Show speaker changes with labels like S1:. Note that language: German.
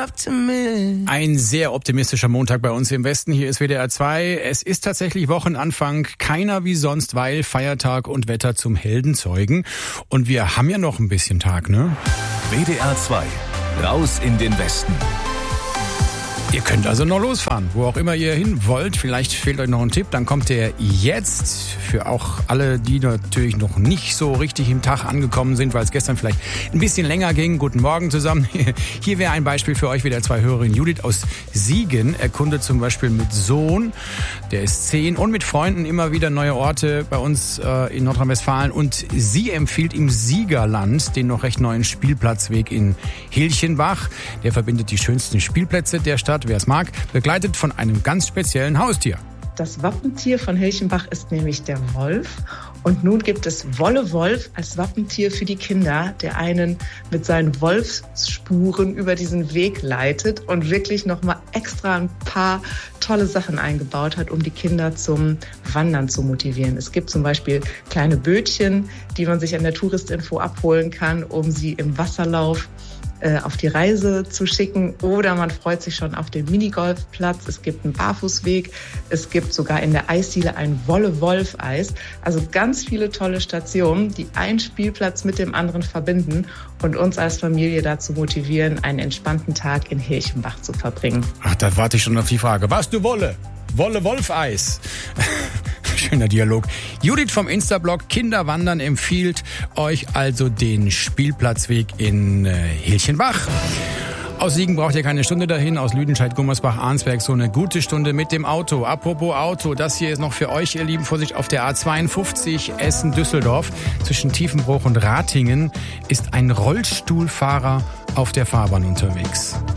S1: love to me.
S2: Ein sehr optimistischer Montag bei uns im Westen. Hier ist WDR 2. Es ist tatsächlich Wochenanfang. Keiner wie sonst, weil Feiertag und Wetter zum Helden zeugen. Und wir haben ja noch ein bisschen Tag, ne?
S3: WDR 2. Raus in den Westen.
S2: Ihr könnt also noch losfahren, wo auch immer ihr hin wollt. Vielleicht fehlt euch noch ein Tipp, dann kommt der jetzt. Für auch alle, die natürlich noch nicht so richtig im Tag angekommen sind, weil es gestern vielleicht ein bisschen länger ging. Guten Morgen zusammen. Hier wäre ein Beispiel für euch, wieder 2 Hörerinnen. Judith aus Siegen erkundet zum Beispiel mit Sohn, der ist 10, und mit Freunden immer wieder neue Orte bei uns in Nordrhein-Westfalen. Und sie empfiehlt im Siegerland den noch recht neuen Spielplatzweg in Hilchenbach. Der verbindet die schönsten Spielplätze der Stadt, wer es mag, begleitet von einem ganz speziellen Haustier.
S4: Das Wappentier von Hilchenbach ist nämlich der Wolf. Und nun gibt es Wolle Wolf als Wappentier für die Kinder, der einen mit seinen Wolfsspuren über diesen Weg leitet und wirklich nochmal extra ein paar tolle Sachen eingebaut hat, um die Kinder zum Wandern zu motivieren. Es gibt zum Beispiel kleine Bötchen, die man sich an der Touristinfo abholen kann, um sie im Wasserlauf auf die Reise zu schicken, oder man freut sich schon auf den Minigolfplatz. Es gibt einen Barfußweg, es gibt sogar in der Eisdiele ein Wolle-Wolf-Eis. Also ganz viele tolle Stationen, die einen Spielplatz mit dem anderen verbinden und uns als Familie dazu motivieren, einen entspannten Tag in Hilchenbach zu verbringen.
S2: Ach, da warte ich schon auf die Frage. Was du Wolle? Wolle-Wolf-Eis. Schöner Dialog. Judith vom Insta-Blog Kinderwandern empfiehlt euch also den Spielplatzweg in Hilchenbach. Aus Siegen braucht ihr keine Stunde dahin, aus Lüdenscheid, Gummersbach, Arnsberg so eine gute Stunde mit dem Auto. Apropos Auto, das hier ist noch für euch, ihr Lieben. Vorsicht, auf der A52 Essen-Düsseldorf zwischen Tiefenbruch und Ratingen ist ein Rollstuhlfahrer auf der Fahrbahn unterwegs.